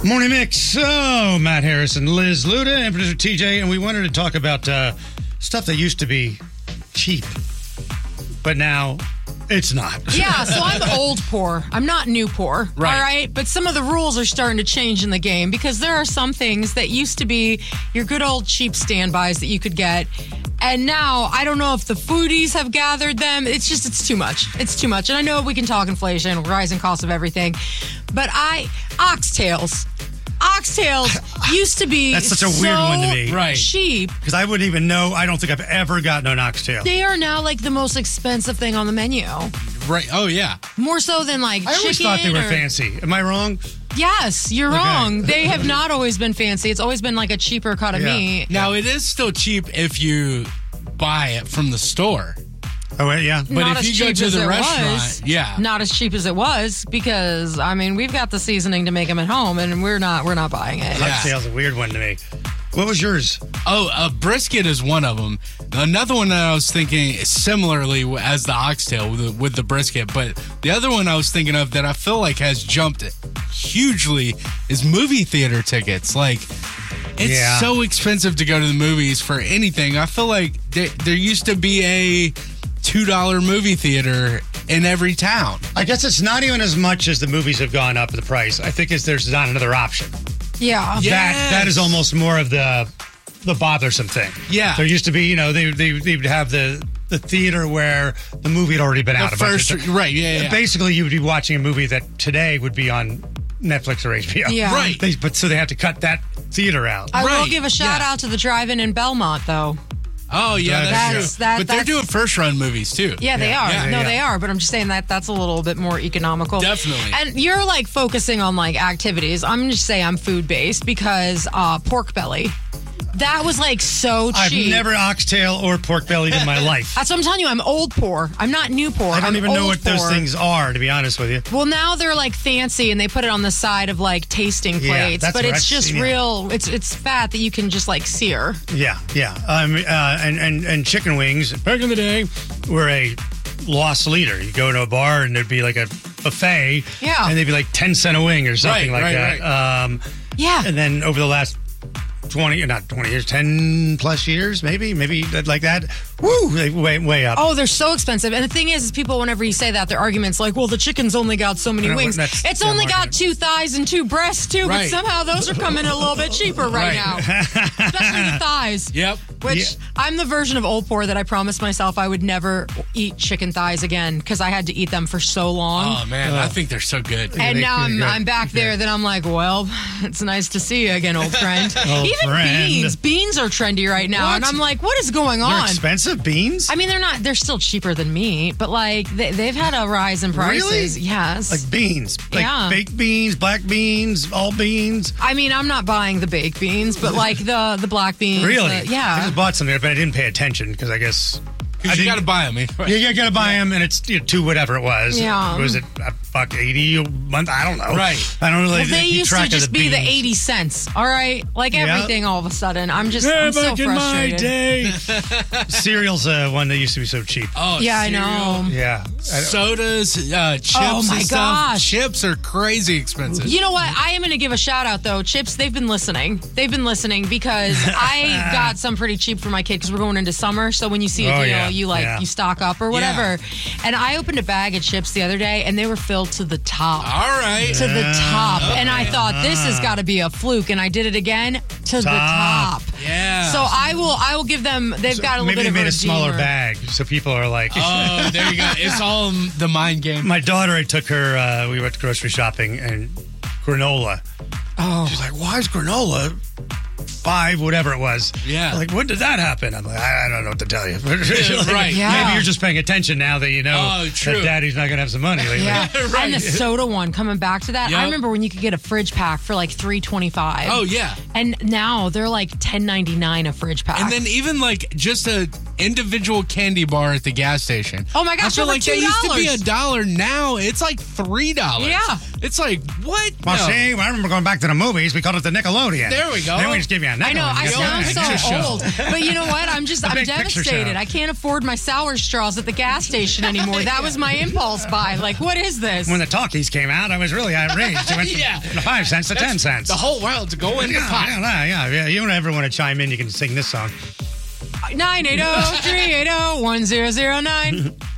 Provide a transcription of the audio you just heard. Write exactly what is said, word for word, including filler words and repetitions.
Morning Mix. Oh, Matt Harrison, Liz Luda, and producer T J, and we wanted to talk about uh, stuff that used to be cheap, but now it's not. Yeah, so I'm old poor. I'm not new poor. Right. All right. But some of the rules are starting to change in the game because there are some things that used to be your good old cheap standbys that you could get. And now I don't know if the foodies have gathered them. It's just, it's too much. It's too much. And I know we can talk inflation, rising costs of everything. But I, oxtails. Oxtails used to be That's such a so weird one to me. Right. cheap. Because I wouldn't even know. I don't think I've ever gotten an oxtail. They are now like the most expensive thing on the menu. Right. Oh, yeah. More so than like I always chicken thought they were or- fancy. Am I wrong? Yes, you're Okay. wrong. They have not always been fancy. It's always been like a cheaper cut of Yeah. meat. Now, it is still cheap if you buy it from the store. Oh, wait, yeah. But Not if as you go cheap to as the it restaurant, was. yeah. Not as cheap as it was because I mean we've got the seasoning to make them at home and we're not we're not buying it. Yeah. Oxtail's a weird one to me. What was yours? Oh, a brisket is one of them. Another one that I was thinking similarly as the oxtail with the, with the brisket, but the other one I was thinking of that I feel like has jumped hugely is movie theater tickets. Like, it's Yeah. so expensive to go to the movies for anything. I feel like there, there used to be a two dollar movie theater in every town. I guess it's not even as much as the movies have gone up the price. I think it's, there's not another option. Yeah. Yeah. That That is Yes. almost more of the the bothersome thing. Yeah. There used to be, you know, they, they, they would have the, the theater where the movie had already been out The a bunch first, of times. right, yeah, yeah. Basically, you would be watching a movie that today would be on Netflix or H B O. Yeah. Right. They, but so they have to cut that theater out. I will Right, give a shout yeah. out to the drive-in in Belmont though. Oh, yeah, that's, That's- true. that- but they're that's- doing first run movies, too. Yeah, they Yeah. are. Yeah, no, yeah. they are. But I'm just saying that that's a little bit more economical. Definitely. And you're like focusing on like activities. I'm just saying I'm food based because uh, pork belly. That was like so I've cheap. never oxtail or pork bellied in my life. That's what I'm telling you. I'm old poor. I'm not new poor. I don't I'm even know old what those poor. things are, to be honest with you. Well, now they're like fancy and they put it on the side of like tasting Yeah, plates, that's but what it's I've just seen, yeah. real. It's it's fat that you can just like sear. Yeah, yeah. Um, uh, and, and, and chicken wings, back in the day, were a lost leader. You go to a bar and there'd be like a buffet. Yeah. And they'd be like ten cent a wing or something Right, like right, that. Um, Yeah. and then over the last twenty, not twenty years, ten plus years, maybe, maybe like that. Woo, they way, way up. Oh, they're so expensive. And the thing is, is people, whenever you say that, their argument's like, well, the chicken's only got so many No, wings. that's It's their only got argument. two thighs and two breasts, too, but Right. somehow those are coming a little bit cheaper right, Right. now. Especially the thighs. Yep. Which Yeah. I'm the version of old poor that I promised myself I would never eat chicken thighs again because I had to eat them for so long. Oh, man, I think they're so good. And they now feel I'm good. I'm back there. Then I'm like, well, it's nice to see you again, old friend. Old Even friend. beans, beans are trendy right now, What? and I'm like, what is going They're on? expensive beans? I mean, they're not. They're still cheaper than meat, but like they, they've had a rise in prices. Really? Yes. like beans. Like Yeah. baked beans, black beans, all beans. I mean, I'm not buying the baked beans, but like the the black beans. Really? the- I yeah. just bought something, but I didn't pay attention because I guess. I Because you got didn't- to buy them. Yeah, you gotta buy them, and it's you know, two whatever it was. Yeah. Was it a buck eighty a month? I don't know. Right. I don't really Well, they keep used track to of just the be the beans. eighty cents. All right, like Yeah. everything. All of a sudden, I'm just Yeah, I'm so back in my frustrated. day. Cereal's uh, one that used to be so cheap. Oh, Yeah, I cereal, know. Yeah. I- Sodas, uh, chips, Oh, my and stuff. gosh. Chips are crazy expensive. You know what? I am going to give a shout out though. Chips, they've been listening. They've been listening because I got some pretty cheap for my kid because we're going into summer. So when you see a Oh, deal, yeah, you like yeah. you stock up or whatever. And I opened a bag of chips the other day and they were filled to the top. All right. To the top. And I thought this has got to be a fluke. And I did it again to the Top. top. Yeah. So I will I will give them they've got a little Maybe bit they of made a a smaller redeemer. bag, so people are like. Oh, there you go. It's all the mind game. My daughter, I took her. Uh, we went grocery shopping and granola. Oh. She's like, "Why is granola five, whatever it was?" Yeah. Like, when did that happen? I'm like, I, I don't know what to tell you. Like, right. Yeah. Maybe you're just paying attention now that you know Oh, true. that Daddy's not gonna have some money lately. Yeah, Right. and the soda one. Coming back to that, Yep. I remember when you could get a fridge pack for like three twenty five. Oh, yeah. and now they're like ten ninety nine a fridge pack. And then even like just a individual candy bar at the gas station. Oh my gosh, I feel over like that used to be a two dollars. dollar. Now it's like three dollars. Yeah. It's like what? Well, No. see, I remember going back to the movies. We called it the Nickelodeon. There we go. Then we just give you a can. That I know, going, I you got sound the- so old. But you know what? I'm just, A I'm big picture devastated. show. I can't afford my sour straws at the gas station anymore. That was my impulse buy. Like, what is this? When the talkies came out, I was really outraged. It went from Yeah. five cents to ten cents. The whole world's going to yeah, pot. yeah, yeah, yeah. You don't ever want to chime in, you can sing this song. nine eight zero, three eight zero, one zero zero nine